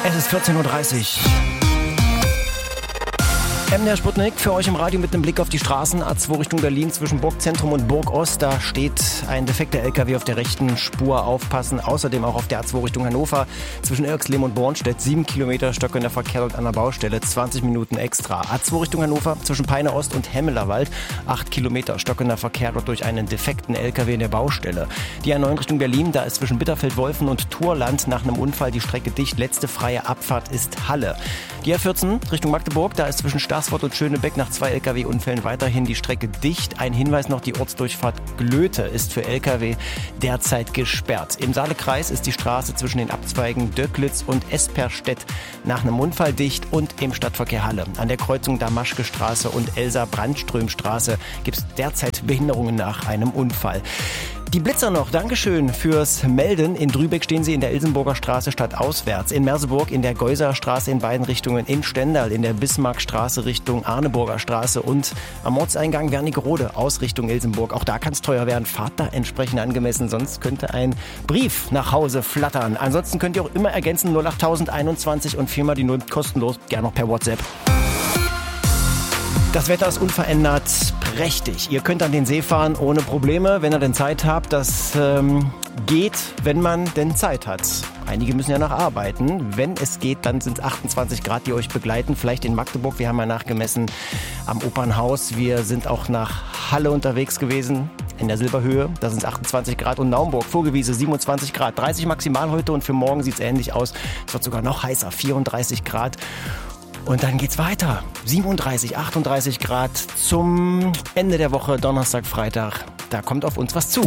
Es ist 14.30 Uhr. MDR Sputnik für euch im Radio mit einem Blick auf die Straßen. A2 Richtung Berlin zwischen Burgzentrum und Burgost. Da steht ein defekter LKW auf der rechten Spur. Aufpassen. Außerdem auch auf der A2 Richtung Hannover zwischen Irxleben und Bornstedt. 7 Kilometer stockender Verkehr dort an der Baustelle. 20 Minuten extra. A2 Richtung Hannover zwischen Peine Ost und Hemmelerwald. 8 Kilometer stockender Verkehr dort durch einen defekten LKW in der Baustelle. Die A9 Richtung Berlin. Da ist zwischen Bitterfeld-Wolfen und Thurland nach einem Unfall die Strecke dicht. Letzte freie Abfahrt ist Halle. Die A14 Richtung Magdeburg. Da ist zwischen Staßfurt und Schönebeck nach 2 LKW-Unfällen weiterhin die Strecke dicht. Ein Hinweis noch, die Ortsdurchfahrt Glöte ist für LKW derzeit gesperrt. Im Saalekreis ist die Straße zwischen den Abzweigen Döcklitz und Esperstedt nach einem Unfall dicht und im Stadtverkehr Halle. An der Kreuzung Damaschke-Straße und Elsa-Brandström-Straße gibt es derzeit Behinderungen nach einem Unfall. Die Blitzer noch, Dankeschön fürs Melden. In Drübeck stehen sie in der Ilsenburger Straße stadtauswärts. In Merseburg in der Geuser Straße in beiden Richtungen. In Stendal in der Bismarckstraße Richtung Arneburger Straße. Und am Ortseingang Wernigerode aus Richtung Ilsenburg. Auch da kann es teuer werden. Fahrt da entsprechend angemessen, sonst könnte ein Brief nach Hause flattern. Ansonsten könnt ihr auch immer ergänzen 08021 und 4 mal die 0 kostenlos, gerne noch per WhatsApp. Das Wetter ist unverändert prächtig. Ihr könnt an den See fahren ohne Probleme, wenn ihr denn Zeit habt. Das geht, wenn man denn Zeit hat. Einige müssen ja noch arbeiten. Wenn es geht, dann sind es 28 Grad, die euch begleiten. Vielleicht in Magdeburg, wir haben ja nachgemessen am Opernhaus. Wir sind auch nach Halle unterwegs gewesen, in der Silberhöhe. Da sind es 28 Grad. Und Naumburg, Vogelwiese, 27 Grad. 30 maximal heute und für morgen sieht es ähnlich aus. Es wird sogar noch heißer, 34 Grad. Und dann geht's weiter. 37, 38 Grad zum Ende der Woche, Donnerstag, Freitag. Da kommt auf uns was zu.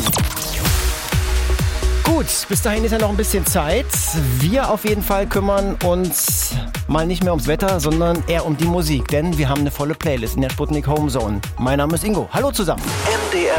Gut, bis dahin ist ja noch ein bisschen Zeit. Wir auf jeden Fall kümmern uns mal nicht mehr ums Wetter, sondern eher um die Musik. Denn wir haben eine volle Playlist in der Sputnik Home Zone. Mein Name ist Ingo. Hallo zusammen. MDR